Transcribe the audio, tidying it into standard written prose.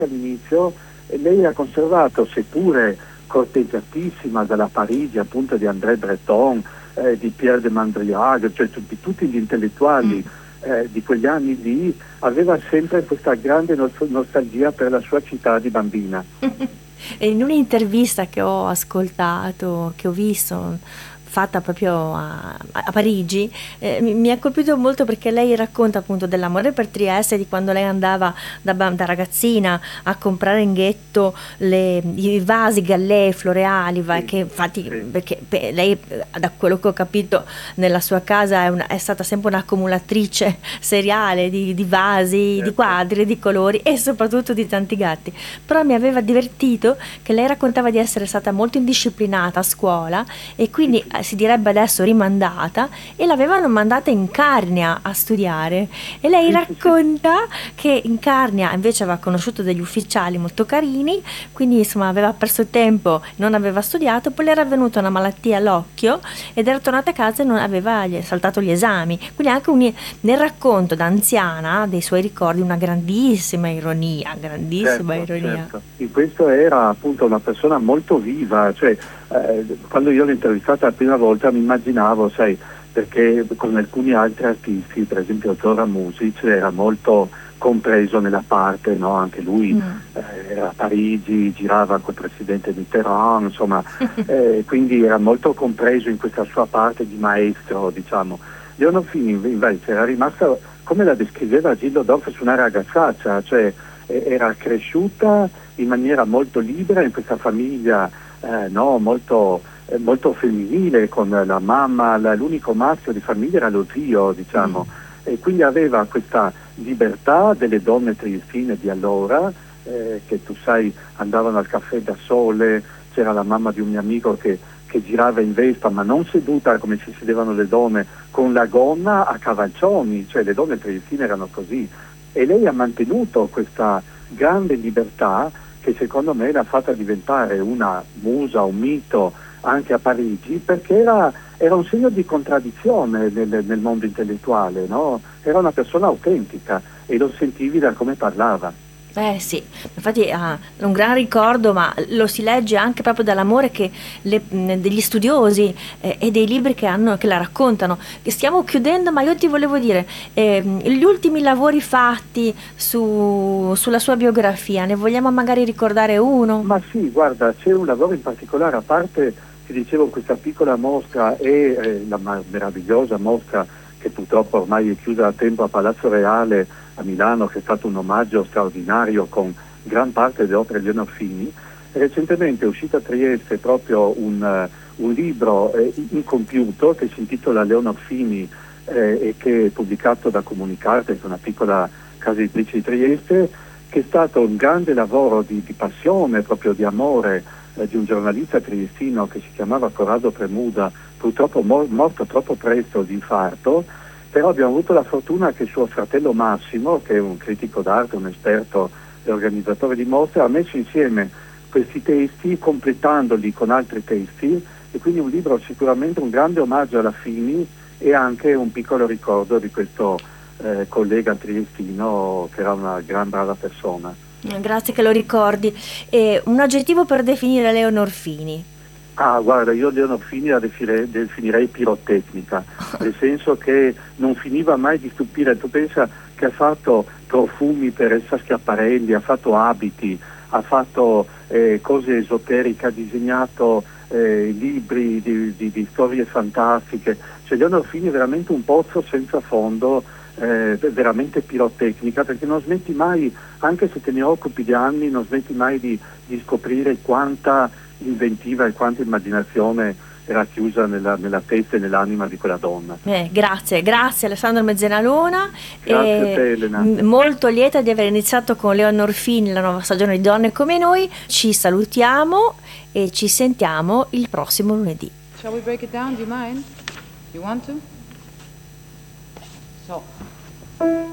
all'inizio lei ha conservato, seppure corteggiatissima dalla Parigi, appunto di André Breton, di Pierre de Mandriague, cioè di tutti gli intellettuali di quegli anni lì, aveva sempre questa grande nostalgia per la sua città di bambina. E in un'intervista che ho ascoltato, che ho visto, fatta proprio a Parigi, mi ha colpito molto perché lei racconta appunto dell'amore per Trieste, di quando lei andava da ragazzina a comprare in ghetto i vasi gallee floreali, Sì, che infatti sì, perché lei, da quello che ho capito, nella sua casa è stata sempre un'accumulatrice seriale di vasi, di certo. quadri, di colori e soprattutto di tanti gatti. Però mi aveva divertito che lei raccontava di essere stata molto indisciplinata a scuola e Sì, quindi sì, si direbbe adesso rimandata, e l'avevano mandata in Carnia a studiare, e lei sì, sì, sì. racconta che in Carnia invece aveva conosciuto degli ufficiali molto carini, quindi insomma aveva perso tempo, non aveva studiato, poi le era venuta una malattia all'occhio ed era tornata a casa e non aveva saltato gli esami, quindi anche nel racconto da anziana dei suoi ricordi una grandissima ironia, grandissima Certo, ironia. certo. E questo era appunto una persona molto viva, cioè quando io l'ho intervistata la prima volta mi immaginavo, sai, perché con alcuni altri artisti, per esempio Zora Music, era molto compreso nella parte, no? Anche lui Mm. era a Parigi, girava col presidente Mitterrand, insomma, quindi era molto compreso in questa sua parte di maestro, diciamo. Leonor Fini invece era rimasta, come la descriveva Gildo Dorf, su una ragazzaccia, cioè era cresciuta in maniera molto libera in questa famiglia no, molto, molto femminile, con la mamma, l'unico maschio di famiglia era lo zio, diciamo, Mm. e quindi aveva questa libertà delle donne triestine di allora, che tu sai andavano al caffè da sole, c'era la mamma di un mio amico che girava in Vespa, ma non seduta come si sedevano le donne, con la gonna a cavalcioni, cioè le donne triestine erano così. E lei ha mantenuto questa grande libertà che secondo me l'ha fatta diventare una musa, un mito anche a Parigi, perché era un segno di contraddizione nel mondo intellettuale, no? Era una persona autentica e lo sentivi da come parlava. Eh sì, infatti ha un gran ricordo, ma lo si legge anche proprio dall'amore che degli studiosi e dei libri che la raccontano. Che stiamo chiudendo, ma io ti volevo dire, gli ultimi lavori fatti sulla sua biografia, ne vogliamo magari ricordare uno? Ma sì, guarda, c'è un lavoro in particolare, a parte, ti dicevo, questa piccola mostra e la meravigliosa mostra che purtroppo ormai è chiusa da tempo a Palazzo Reale a Milano, che è stato un omaggio straordinario con gran parte delle opere di Leonor Fini. Recentemente è uscito a Trieste proprio un libro incompiuto che si intitola Leonor Fini e che è pubblicato da Comunicarte, che è una piccola casa editrice di Trieste, che è stato un grande lavoro di passione, proprio di amore di un giornalista triestino che si chiamava Corrado Premuda, purtroppo morto troppo presto di infarto, però abbiamo avuto la fortuna che suo fratello Massimo, che è un critico d'arte, un esperto e organizzatore di mostre, ha messo insieme questi testi, completandoli con altri testi, e quindi un libro sicuramente un grande omaggio alla Fini e anche un piccolo ricordo di questo collega triestino che era una gran brava persona. Grazie che lo ricordi. E un aggettivo per definire Leonor Fini. Ah, guarda, io Leonor Fini la definirei pirotecnica, nel senso che non finiva mai di stupire. Tu pensa che ha fatto profumi per Elsa Schiaparelli, ha fatto abiti, ha fatto cose esoteriche, ha disegnato libri di storie fantastiche. Cioè Leonor Fini è veramente un pozzo senza fondo, veramente pirotecnica, perché non smetti mai, anche se te ne occupi di anni, non smetti mai di scoprire quanta inventiva e quanta immaginazione era chiusa nella testa e nell'anima di quella donna. Grazie Alessandro Mezzenalona, Grazie a e te, Elena. molto lieta di aver iniziato con Leonor Fini la nuova stagione di Donne come noi. Ci salutiamo e ci sentiamo il prossimo lunedì. Shall we break it down? Do you mind? You want to? So.